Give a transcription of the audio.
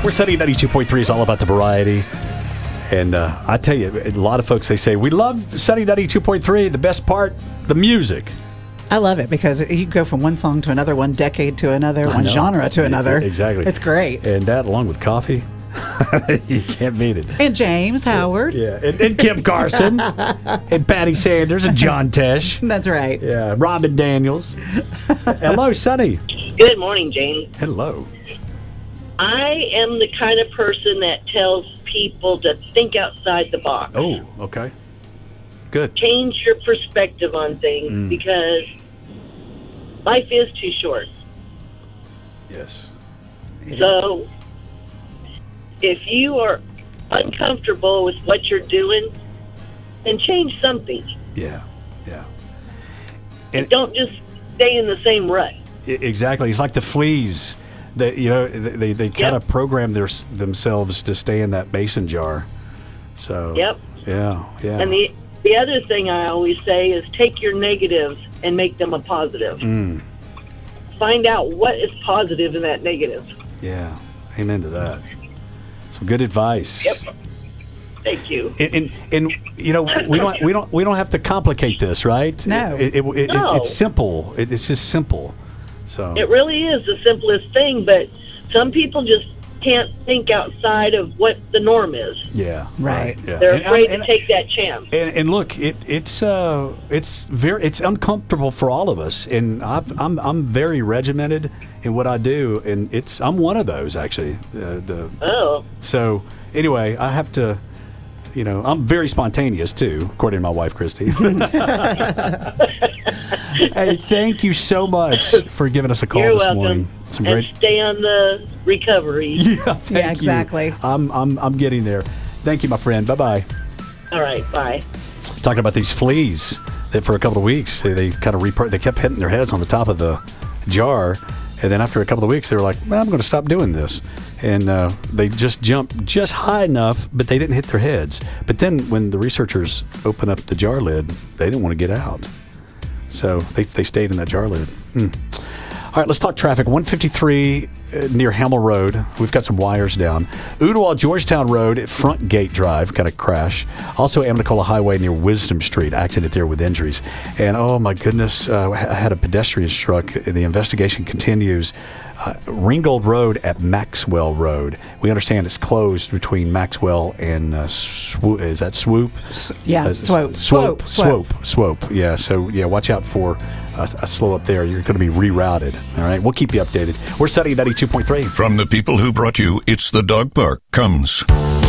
We're studying 92.3 is all about the variety. And I tell you, a lot of folks, they say, we love studying 92.3. The best part, the music. I love it because you go from one song to another, one decade to another, one genre to another. Exactly. It's great. And that, along with coffee, you can't beat it. And James Howard. Yeah. And Kim Carson. And Patty Sanders and John Tesh. That's right. Yeah. Robin Daniels. Hello, Sonny. Good morning, James. Hello. I am the kind of person that tells people to think outside the box. Oh, okay. Good. Change your perspective on things because life is too short. Yes. So if you are uncomfortable with what you're doing, then change something. Yeah. Yeah. And don't just stay in the same rut. Exactly. It's like the fleas. They kind of program themselves to stay in that mason jar. So. Yep. Yeah. Yeah. And the other thing I always say is take your negatives and make them a positive. Find out what is positive in that negative. Yeah. Amen to that. Some good advice. Yep. Thank you. And we don't have to complicate this, right? No. No. It's simple. It's just simple. So it really is the simplest thing, but some people just can't think outside of what the norm is. Yeah. Right. Yeah. They're afraid to take that chance. And look, it's uncomfortable for all of us, and I'm very regimented in what I do, and I'm one of those actually. So anyway, I have to. I'm very spontaneous too, according to my wife, Christy. Hey, thank you so much for giving us a call You're this welcome. morning. Some great. And stay on the recovery. Yeah, thank you. Exactly. I'm getting there. Thank you, my friend. Bye bye. All right, bye. Talking about these fleas that for a couple of weeks they kind of they kept hitting their heads on the top of the jar, and then after a couple of weeks they were like, well, I'm going to stop doing this. And they just jumped just high enough, but they didn't hit their heads. But then when the researchers opened up the jar lid, they didn't want to get out. So they stayed in that jar lid. All right, let's talk traffic. 153 near Hamel Road. We've got some wires down. Ooltewah Georgetown Road at Front Gate Drive got a crash. Also, Amnicola Highway near Wisdom Street. Accident there with injuries. And oh my goodness, I had a pedestrian struck. The investigation continues. Ringgold Road at Maxwell Road. We understand it's closed between Maxwell and is that Swope? Yeah, Swope. Swope. Yeah, so yeah, watch out for a slow up there. You're going to be rerouted. All right, we'll keep you updated. We're studying 92.3. From the people who brought you It's the Dog Park comes